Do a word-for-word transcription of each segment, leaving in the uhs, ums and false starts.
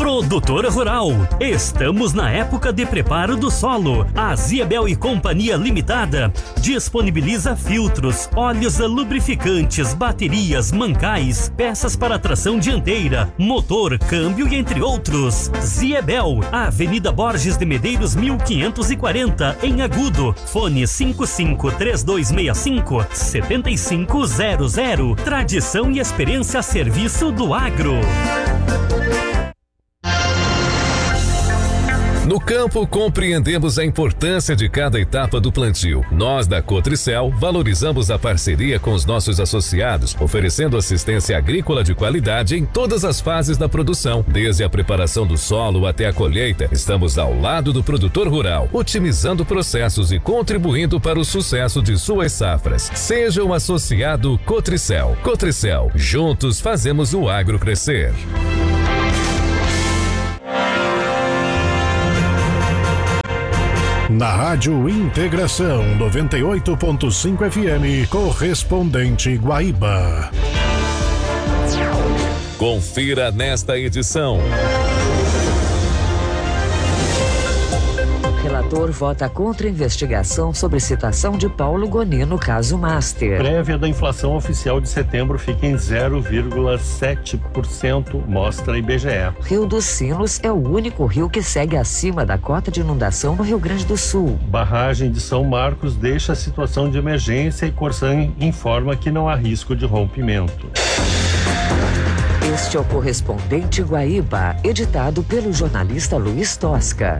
Produtor Rural, estamos na época de preparo do solo. A Ziebel e Companhia Limitada disponibiliza filtros, óleos lubrificantes, baterias, mancais, peças para tração dianteira, motor, câmbio e entre outros. Ziebel, Avenida Borges de Medeiros mil quinhentos e quarenta, em Agudo. Fone cinco cinco três dois seis cinco sete cinco zero zero. Tradição e experiência a serviço do agro. No campo, compreendemos a importância de cada etapa do plantio. Nós, da Cotricel, valorizamos a parceria com os nossos associados, oferecendo assistência agrícola de qualidade em todas as fases da produção. Desde a preparação do solo até a colheita, estamos ao lado do produtor rural, otimizando processos e contribuindo para o sucesso de suas safras. Seja um associado Cotricel. Cotricel, juntos fazemos o agro crescer. Na Rádio Integração noventa e oito ponto cinco F M, correspondente Guaíba. Confira nesta edição. O relator vota contra a investigação sobre citação de Paulo Gonet no caso Master. Prévia da inflação oficial de setembro fica em zero vírgula sete por cento, mostra I B G E. Rio dos Sinos é o único rio que segue acima da cota de inundação no Rio Grande do Sul. Barragem de São Marcos deixa a situação de emergência e Corsan informa que não há risco de rompimento. Este é o correspondente Guaíba, editado pelo jornalista Luiz Tosca.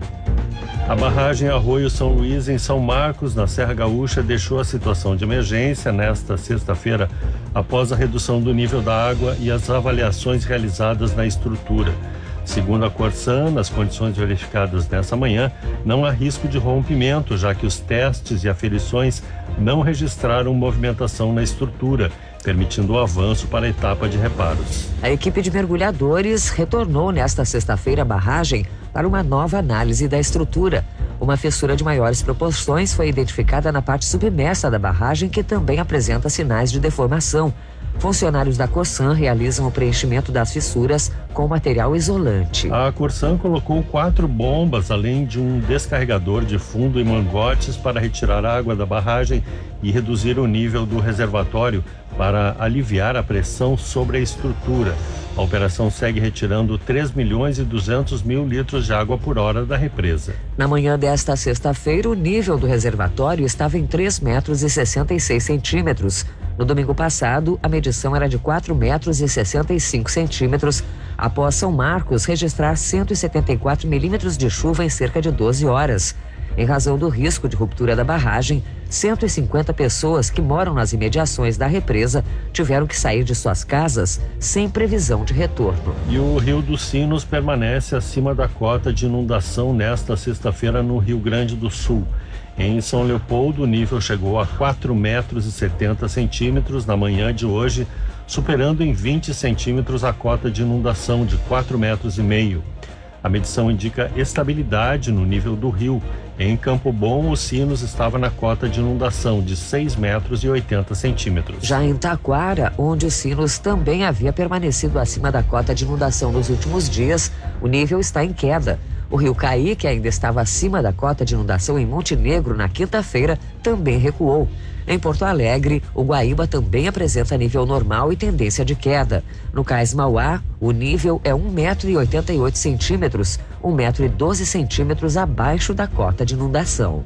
A barragem Arroio São Luís, em São Marcos, na Serra Gaúcha, deixou a situação de emergência nesta sexta-feira, após a redução do nível da água e as avaliações realizadas na estrutura. Segundo a Corsan, nas condições verificadas nessa manhã, não há risco de rompimento, já que os testes e aferições não registraram movimentação na estrutura, permitindo o avanço para a etapa de reparos. A equipe de mergulhadores retornou nesta sexta-feira à barragem para uma nova análise da estrutura. Uma fissura de maiores proporções foi identificada na parte submersa da barragem, que também apresenta sinais de deformação. Funcionários da Corsan realizam o preenchimento das fissuras com material isolante. A Corsan colocou quatro bombas, além de um descarregador de fundo e mangotes para retirar a água da barragem e reduzir o nível do reservatório para aliviar a pressão sobre a estrutura. A operação segue retirando três milhões e duzentos mil litros de água por hora da represa. Na manhã desta sexta-feira, o nível do reservatório estava em três metros e sessenta e seis centímetros. No domingo passado, a medição era de quatro metros e sessenta e cinco centímetros, após São Marcos registrar cento e setenta e quatro milímetros de chuva em cerca de doze horas. Em razão do risco de ruptura da barragem, cento e cinquenta pessoas que moram nas imediações da represa tiveram que sair de suas casas sem previsão de retorno. E o Rio dos Sinos permanece acima da cota de inundação nesta sexta-feira no Rio Grande do Sul. Em São Leopoldo, o nível chegou a quatro metros e setenta centímetros na manhã de hoje, superando em vinte centímetros a cota de inundação de quatro metros e meio. A medição indica estabilidade no nível do rio. Em Campo Bom, o Sinos estava na cota de inundação de seis metros e oitenta centímetros. Já em Taquara, onde o Sinos também havia permanecido acima da cota de inundação nos últimos dias, o nível está em queda. O rio Caí, que ainda estava acima da cota de inundação em Montenegro na quinta-feira, também recuou. Em Porto Alegre, o Guaíba também apresenta nível normal e tendência de queda. No Cais Mauá, o nível é um metro e oitenta e oito centímetros, um metro e doze centímetros abaixo da cota de inundação.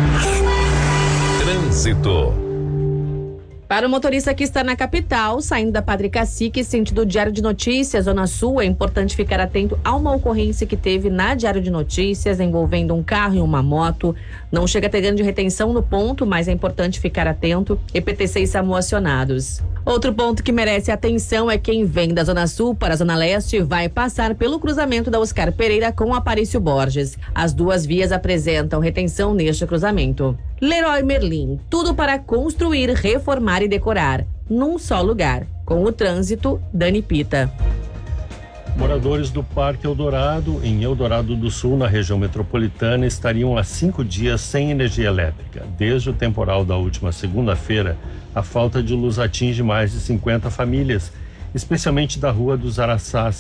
Trânsito. Para o motorista que está na capital, saindo da Padre Cacique, sentido Diário de Notícias, Zona Sul, é importante ficar atento a uma ocorrência que teve na Diário de Notícias, envolvendo um carro e uma moto. Não chega a ter grande retenção no ponto, mas é importante ficar atento. E P T C e SAMU acionados. Outro ponto que merece atenção é quem vem da Zona Sul para a Zona Leste vai passar pelo cruzamento da Oscar Pereira com Aparício Borges. As duas vias apresentam retenção neste cruzamento. Leroy Merlin, tudo para construir, reformar e decorar, num só lugar. Com o trânsito, Dani Pita. Moradores do Parque Eldorado, em Eldorado do Sul, na região metropolitana, estariam há cinco dias sem energia elétrica. Desde o temporal da última segunda-feira, a falta de luz atinge mais de cinquenta famílias, especialmente da Rua dos Araçás.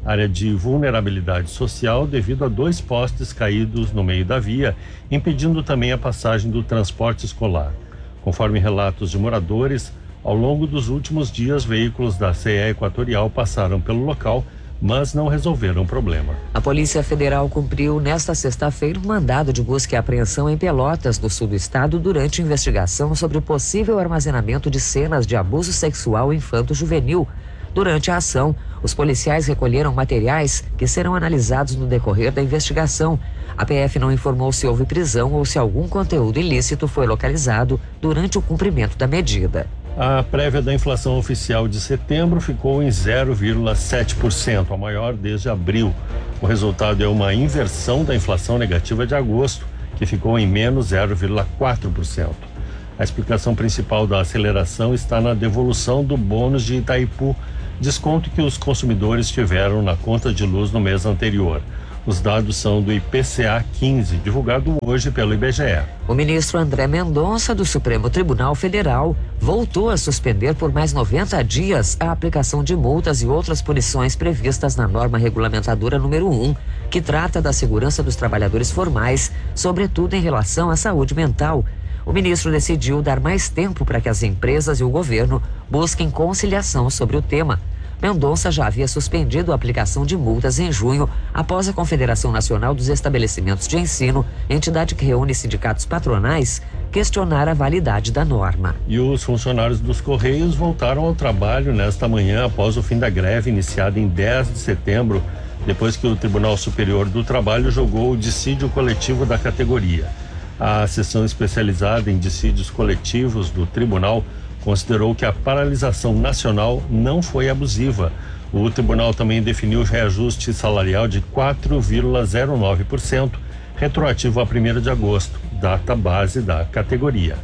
área de vulnerabilidade social, devido a dois postes caídos no meio da via, impedindo também a passagem do transporte escolar. Conforme relatos de moradores, ao longo dos últimos dias, veículos da C E Equatorial passaram pelo local, mas não resolveram o problema. A Polícia Federal cumpriu nesta sexta-feira um mandado de busca e apreensão em Pelotas, do sul do estado, durante investigação sobre o possível armazenamento de cenas de abuso sexual infanto-juvenil. Durante a ação, os policiais recolheram materiais que serão analisados no decorrer da investigação. A P F não informou se houve prisão ou se algum conteúdo ilícito foi localizado durante o cumprimento da medida. A prévia da inflação oficial de setembro ficou em zero vírgula sete por cento, a maior desde abril. O resultado é uma inversão da inflação negativa de agosto, que ficou em menos zero vírgula quatro por cento. A explicação principal da aceleração está na devolução do bônus de Itaipu, desconto que os consumidores tiveram na conta de luz no mês anterior. Os dados são do I P C A quinze, divulgado hoje pelo I B G E. O ministro André Mendonça, do Supremo Tribunal Federal, voltou a suspender por mais noventa dias a aplicação de multas e outras punições previstas na norma regulamentadora número um, que trata da segurança dos trabalhadores formais, sobretudo em relação à saúde mental. O ministro decidiu dar mais tempo para que as empresas e o governo busquem conciliação sobre o tema. Mendonça já havia suspendido a aplicação de multas em junho, após a Confederação Nacional dos Estabelecimentos de Ensino, entidade que reúne sindicatos patronais, questionar a validade da norma. E os funcionários dos Correios voltaram ao trabalho nesta manhã após o fim da greve iniciada em dez de setembro, depois que o Tribunal Superior do Trabalho julgou o dissídio coletivo da categoria. A seção especializada em dissídios coletivos do tribunal considerou que a paralisação nacional não foi abusiva. O tribunal também definiu reajuste salarial de quatro vírgula zero nove por cento, retroativo a primeiro de agosto, data base da categoria.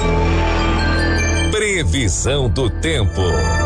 Previsão do tempo.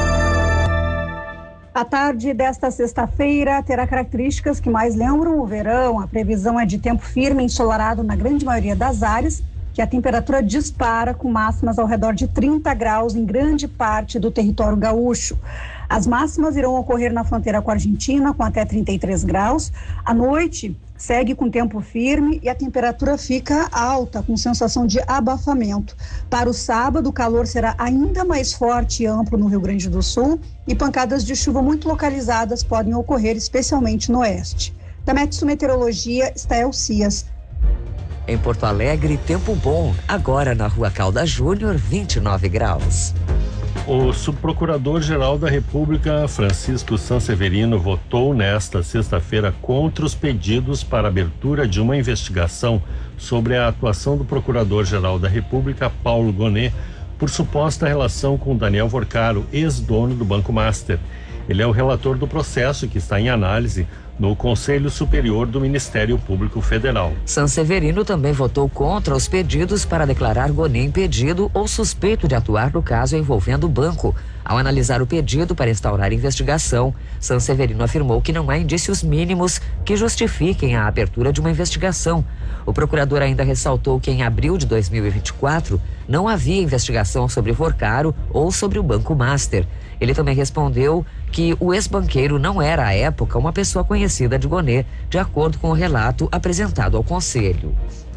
A tarde desta sexta-feira terá características que mais lembram o verão. A previsão é de tempo firme e ensolarado na grande maioria das áreas, que a temperatura dispara com máximas ao redor de trinta graus em grande parte do território gaúcho. As máximas irão ocorrer na fronteira com a Argentina, com até trinta e três graus. À noite, segue com tempo firme e a temperatura fica alta, com sensação de abafamento. Para o sábado, o calor será ainda mais forte e amplo no Rio Grande do Sul e pancadas de chuva muito localizadas podem ocorrer, especialmente no oeste. Da Metsu Meteorologia, Stael Cias. Em Porto Alegre, tempo bom. Agora na Rua Caldas Júnior, vinte e nove graus. O subprocurador-geral da República, Francisco Sanseverino, votou nesta sexta-feira contra os pedidos para abertura de uma investigação sobre a atuação do procurador-geral da República, Paulo Gonet, por suposta relação com Daniel Vorcaro, ex-dono do Banco Master. Ele é o relator do processo que está em análise no Conselho Superior do Ministério Público Federal. Sanseverino também votou contra os pedidos para declarar Gonet impedido ou suspeito de atuar no caso envolvendo o banco. Ao analisar o pedido para instaurar investigação, Sanseverino afirmou que não há indícios mínimos que justifiquem a abertura de uma investigação. O procurador ainda ressaltou que em abril de dois mil e vinte e quatro não havia investigação sobre Vorcaro ou sobre o Banco Master. Ele também respondeu que o ex-banqueiro não era à época uma pessoa conhecida de Gonet, de acordo com o relato apresentado ao Conselho.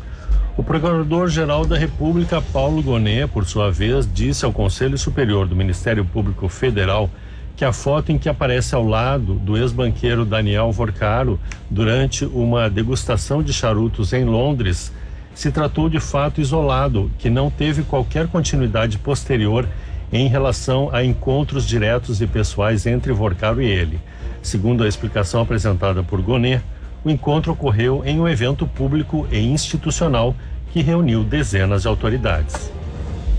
O Procurador-Geral da República, Paulo Gonet, por sua vez, disse ao Conselho Superior do Ministério Público Federal que a foto em que aparece ao lado do ex-banqueiro Daniel Vorcaro durante uma degustação de charutos em Londres se tratou de fato isolado, que não teve qualquer continuidade posterior em relação a encontros diretos e pessoais entre Vorcaro e ele. Segundo a explicação apresentada por Gonet, o encontro ocorreu em um evento público e institucional que reuniu dezenas de autoridades.